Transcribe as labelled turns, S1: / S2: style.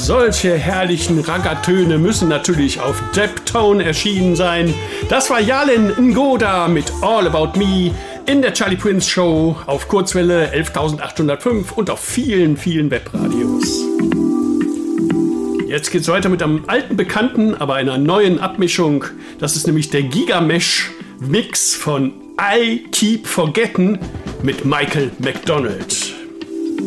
S1: Solche herrlichen Raggatöne müssen natürlich auf Deptone erschienen sein. Das war Yalin Ngoda mit All About Me in der Charlie Prince Show auf Kurzwelle 11.805 und auf vielen, vielen Webradios. Jetzt geht's weiter mit einem alten Bekannten, aber einer neuen Abmischung. Das ist nämlich der Gigamesh Mix von I Keep Forgetting mit Michael McDonald.